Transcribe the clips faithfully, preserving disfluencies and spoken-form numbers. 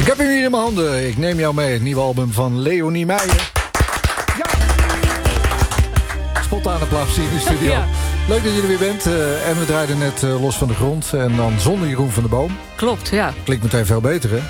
Ik heb hem hier in mijn handen. Ik neem jou mee. Het nieuwe album van Leonie Meijer. Ja! Spontaan applaus hier in de studio. Ja. Leuk dat je er weer bent. Uh, en we draaiden net uh, Los van de Grond. En dan zonder Jeroen van de Boom. Klopt, ja. Klinkt meteen veel beter, hè?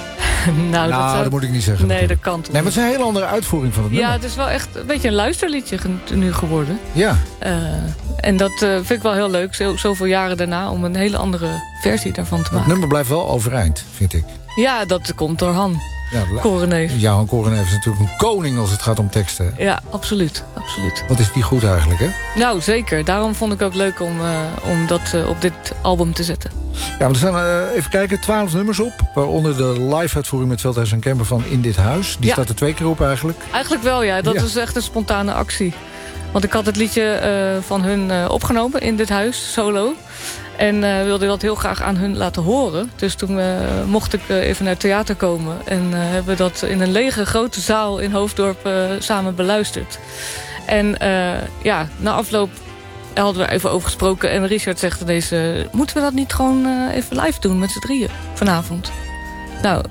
nou, nou dat, zou... dat moet ik niet zeggen. Nee, natuurlijk. dat kan toch Nee, maar het is een hele andere uitvoering van het ja, nummer. Ja, het is wel echt een beetje een luisterliedje nu geworden. Ja. Uh, en dat uh, vind ik wel heel leuk, zo, zoveel jaren daarna... om een hele andere versie daarvan te maken. Het nummer blijft wel overeind, vind ik. Ja, dat komt door Han. Ja, Koreneef. Ja, Han Koreneef is natuurlijk een koning als het gaat om teksten. Ja, absoluut. absoluut. Wat is die goed eigenlijk, hè? Nou, zeker. Daarom vond ik ook leuk om, uh, om dat uh, op dit album te zetten. Ja, maar er staan, uh, even kijken, twaalf nummers op. Waaronder de live-uitvoering met Veldhuis en Kemper van In Dit Huis. Die ja. staat er twee keer op eigenlijk. Eigenlijk wel, ja. Dat ja. is echt een spontane actie. Want ik had het liedje uh, van hun uh, opgenomen in dit huis, solo. En uh, wilde dat heel graag aan hun laten horen. Dus toen uh, mocht ik uh, even naar het theater komen. En uh, hebben we dat in een lege grote zaal in Hoofddorp uh, samen beluisterd. En uh, ja, na afloop hadden we even over gesproken. En Richard zegt ineens, uh, moeten we dat niet gewoon uh, even live doen met z'n drieën vanavond? Nou,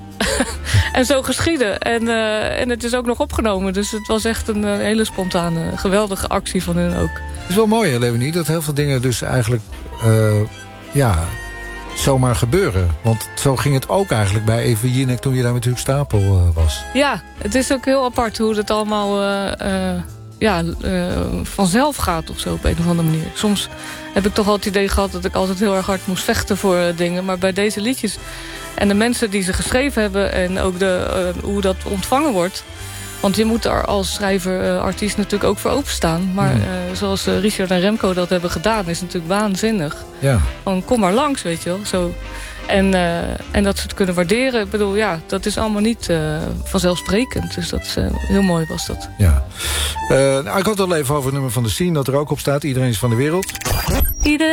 en zo geschieden. En, uh, en het is ook nog opgenomen. Dus het was echt een uh, hele spontane, geweldige actie van hun ook. Het is wel mooi, hè, Leonie, dat heel veel dingen dus eigenlijk... Uh, ja, zomaar gebeuren. Want zo ging het ook eigenlijk bij Eva Jinek toen je daar met Huub Stapel uh, was. Ja, het is ook heel apart hoe het allemaal uh, uh, ja, uh, vanzelf gaat of zo op een of andere manier. Soms heb ik toch al het idee gehad dat ik altijd heel erg hard moest vechten voor uh, dingen. Maar bij deze liedjes en de mensen die ze geschreven hebben en ook de, uh, hoe dat ontvangen wordt... Want je moet er als schrijver, uh, artiest natuurlijk ook voor openstaan. Maar uh, zoals uh, Richard en Remco dat hebben gedaan, is natuurlijk waanzinnig. Ja. Van kom maar langs, weet je wel. Zo. En, uh, en dat ze het kunnen waarderen. Ik bedoel, ja, dat is allemaal niet uh, vanzelfsprekend. Dus dat is uh, heel mooi was dat. Ja. Uh, nou, ik had het al even over het nummer van de Scene, dat er ook op staat. Iedereen is van de wereld. Iedereen.